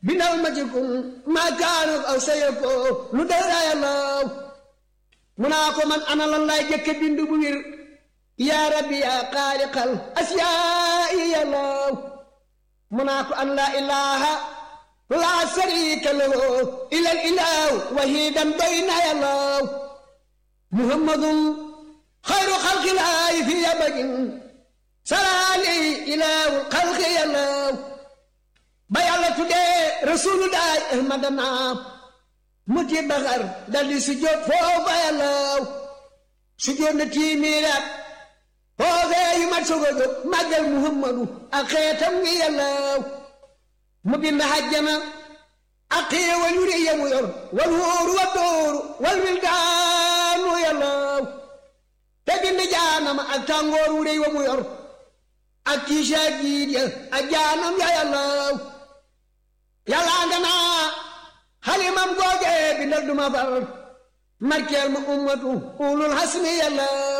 bindal ma ci kun maa kaanu aw sayako lu dara yàllaw mu naa ko man ana lan laay jëkke bind bu wir yaa rabbi yaa xaaliqal asiyaa'i yàllaw mu naa ko an laa ilaaha laa sariika lahu ilal ilaahu wahidan doy na yàllaw muhammadun xayru xalqilaahi fi abadin salaali ilaahu xalqi yàllaw ba yàlla tuddee rasuulullahi ahmadana mu ti baxar daldi sujjóot foofa yàllaw sujjóot na tiimiiraat foofee yu mat sogo jóg màggal muhammadu ak xeetam ngi yàllaw mu bind hajjana ak xéewal yu rëy yamu yor wal wóoru wa dóoru wal wildaanu yàllaw te bind jaanama ak tàngoor wu rëy wa mu yor ak kiisa jiit ya ak jaanam ya yàllaw yàllaa nga naa xalimam googe bindal duma far markeel ma ummatu ulul hasmi yàllaw